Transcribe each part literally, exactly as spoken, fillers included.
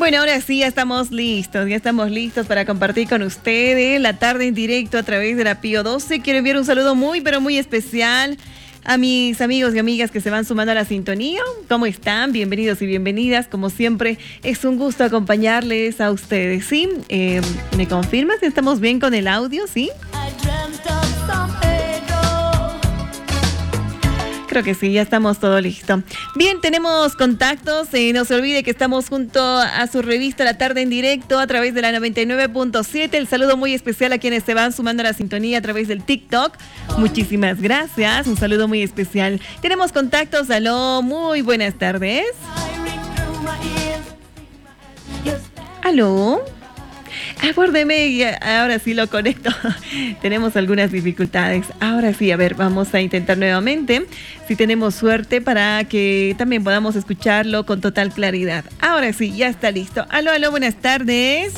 Bueno, ahora sí, ya estamos listos, ya estamos listos para compartir con ustedes la tarde en directo a través de la Pío doce. Quiero enviar un saludo muy, pero muy especial a mis amigos y amigas que se van sumando a la sintonía. ¿Cómo están? Bienvenidos y bienvenidas. Como siempre, es un gusto acompañarles a ustedes, ¿sí? Eh, ¿Me confirmas si estamos bien con el audio, sí? Creo que sí, ya estamos todo listo. Bien, tenemos contactos. Eh, no se olvide que estamos junto a su revista La Tarde en Directo a través de la noventa y nueve punto siete. El saludo muy especial a quienes se van sumando a la sintonía a través del TikTok. Muchísimas gracias. Un saludo muy especial. Tenemos contactos. Aló, muy buenas tardes. Aló. Aguárdeme, ahora sí lo conecto. Tenemos algunas dificultades. Ahora sí, a ver, vamos a intentar nuevamente. Si tenemos suerte para que también podamos escucharlo con total claridad. Ahora sí, ya está listo. Aló, aló, buenas tardes.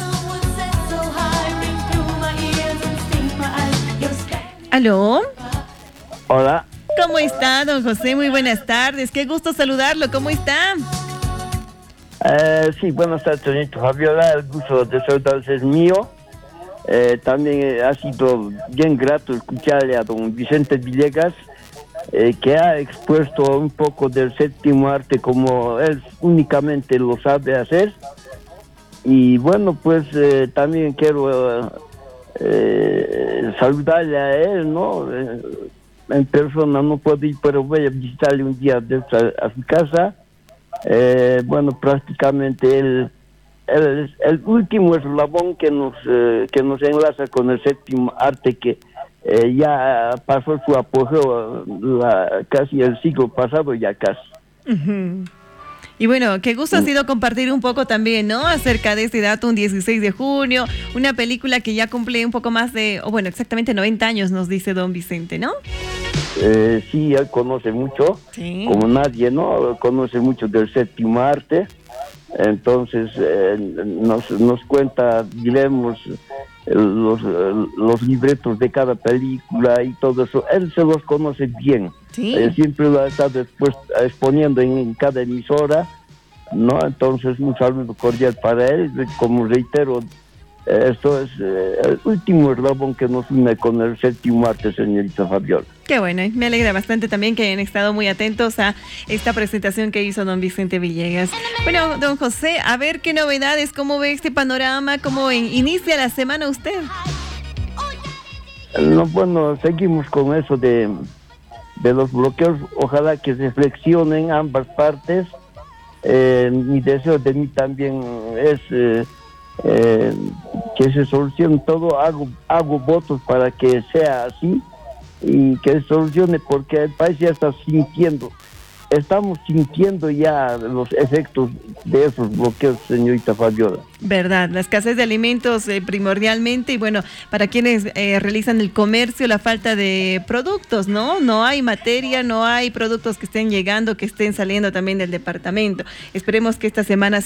Aló. Hola. ¿Cómo está, don José? Muy buenas tardes. Qué gusto saludarlo. ¿Cómo está? Eh, sí, buenas tardes, señorita Fabiola. El gusto de saludarles es mío. Eh, también ha sido bien grato escucharle a don Vicente Villegas, eh, que ha expuesto un poco del séptimo arte como él únicamente lo sabe hacer. Y bueno, pues eh, también quiero eh, saludarle a él, ¿no? Eh, en persona no puedo ir, pero voy a visitarle un día de a, a su casa. Eh, bueno, prácticamente el, el, el último eslabón que nos eh, que nos enlaza con el séptimo arte, que eh, ya pasó su apogeo la, casi el siglo pasado, ya casi. Uh-huh. Y bueno, qué gusto ha sido compartir un poco también, ¿no? Acerca de este dato, un dieciséis de junio, una película que ya cumple un poco más de, o bueno, exactamente noventa años, nos dice don Vicente, ¿no? Eh, sí, él conoce mucho, sí. Como nadie, ¿no? Conoce mucho del séptimo arte. Entonces eh, nos, nos cuenta, diremos, los, los libretos de cada película y todo eso. Él se los conoce bien. Sí. Él siempre lo ha estado expuesto, exponiendo en, en cada emisora, ¿no? Entonces un saludo cordial para él. Como reitero, esto es eh, el último eslabón que nos une con el séptimo arte, señorita Fabiola. Qué bueno, me alegra bastante también que hayan estado muy atentos a esta presentación que hizo don Vicente Villegas. Bueno, don José, a ver qué novedades, cómo ve este panorama, cómo en, inicia la semana usted. No, bueno, seguimos con eso de, de los bloqueos. Ojalá que reflexionen ambas partes. Eh, mi deseo de mí también es... Eh, Eh, que se solucione todo. Hago, hago votos para que sea así y que se solucione, porque el país ya está sintiendo, estamos sintiendo ya los efectos de esos bloqueos, señorita Fabiola. Verdad, la escasez de alimentos eh, primordialmente, y bueno, para quienes eh, realizan el comercio, la falta de productos, ¿no? No hay materia, no hay productos que estén llegando, que estén saliendo también del departamento. Esperemos que esta semana